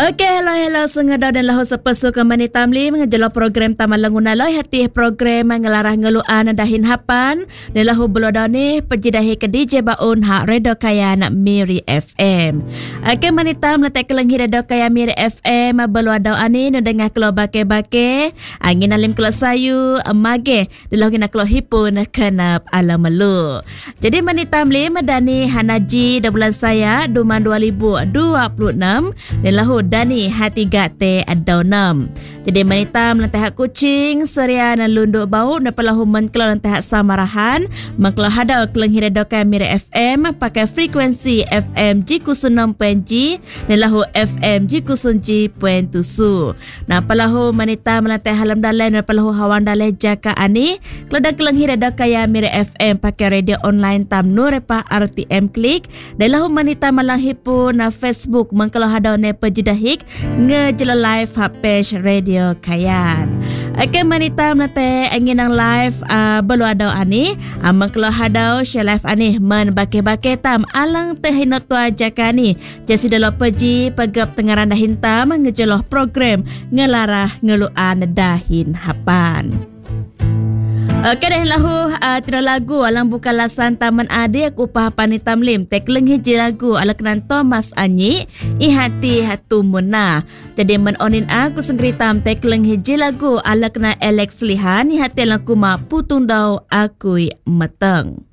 Okey, hello sengada dan lahu sepesu ke Mani Tamli mengejala program Taman Lenguna Loi hati program ngelarah ngeluan dahin hapan dan lahu beloda ni pejidahi ke DJ Baun hak Redo Kaya nak Miri FM. Okey, Mani Tam letak kelenghi Redo Kaya Miri FM beluada ani nu dengar kelo bake-bake angin alim kelo sayu mage dan lahu kena kelo hipun kenap alam melu. Jadi Mani Tamli medani hanaji dah bulan saya Duman 2026 dan lahu Dani hati gate adonam. Jadi manita melantah kucing seria dan lunduk bau dan pelahu menkelau lantah samarahan mengkelau hadau keleng hiradokan Miri FM pakai frekuensi FM G06.G dan lahu FM G09.7. Nah pelahu manita melantah halam dalai dan pelahu hawan dalai jaka ani keladang keleng hiradokan Miri FM pakai radio online tam nurepa RTM klik dan lahu manita malanghipu na Facebook mengkelau hadau ne Jidahik ngejela live page Radio Kayan. Okey manita melate angin ang live belu adau ani mengkelau hadau share live ani men bake-bake tam alang tehinot tua jakani jasi dalo peji pegap tengaran dahin tam ngejeloh program ngelarah ngeluan dahin hapan. Okey dah lahu tira lagu alang bukan lasan taman adik upah panitam lim tek lenghi lagu ala kenan Thomas Anyi i hati hatu muna. Jadi men onin aku sengritam tek lenghi lagu ala kenan Alex Lihan i hati laku ma putung dau aku mateng.